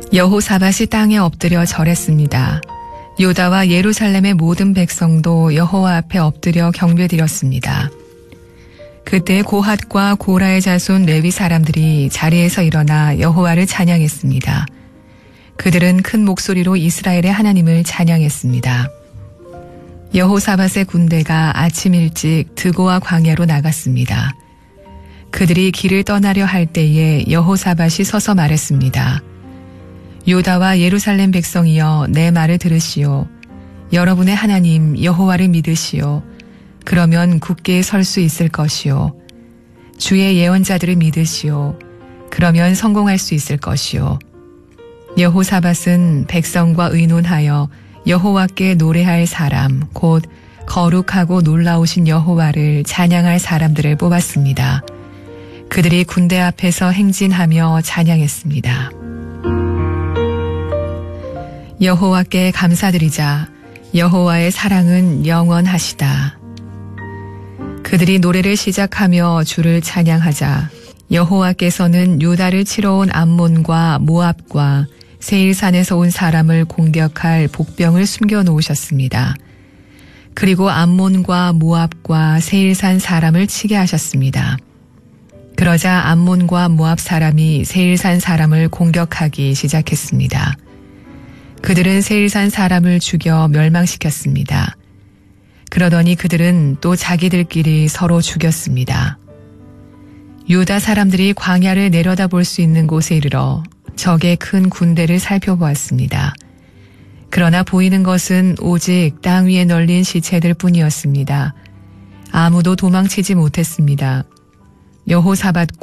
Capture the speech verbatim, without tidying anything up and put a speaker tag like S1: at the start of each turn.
S1: 여호사밧이 땅에 엎드려 절했습니다. 유다와 예루살렘의 모든 백성도 여호와 앞에 엎드려 경배드렸습니다. 그때 고핫과 고라의 자손 레위 사람들이 자리에서 일어나 여호와를 찬양했습니다. 그들은 큰 목소리로 이스라엘의 하나님을 찬양했습니다. 여호사밧의 군대가 아침 일찍 드고와 광야로 나갔습니다. 그들이 길을 떠나려 할 때에 여호사밧이 서서 말했습니다. 유다와 예루살렘 백성이여 내 말을 들으시오. 여러분의 하나님 여호와를 믿으시오. 그러면 굳게 설 수 있을 것이오. 주의 예언자들을 믿으시오. 그러면 성공할 수 있을 것이오. 여호사밧은 백성과 의논하여 여호와께 노래할 사람, 곧 거룩하고 놀라우신 여호와를 찬양할 사람들을 뽑았습니다. 그들이 군대 앞에서 행진하며 찬양했습니다. 여호와께 감사드리자. 여호와의 사랑은 영원하시다. 그들이 노래를 시작하며 주를 찬양하자. 여호와께서는 유다를 치러 온 암몬과 모압과 세일산에서 온 사람을 공격할 복병을 숨겨 놓으셨습니다. 그리고 암몬과 모압과 세일산 사람을 치게 하셨습니다. 그러자 암몬과 모압 사람이 세일산 사람을 공격하기 시작했습니다. 그들은 세일산 사람을 죽여 멸망시켰습니다. 그러더니 그들은 또 자기들끼리 서로 죽였습니다. 유다 사람들이 광야를 내려다볼 수 있는 곳에 이르러 적의 큰 군대를 살펴보았습니다. 그러나 보이는 것은 오직 땅 위에 널린 시체들 뿐이었습니다. 아무도 도망치지 못했습니다. 여호사밧과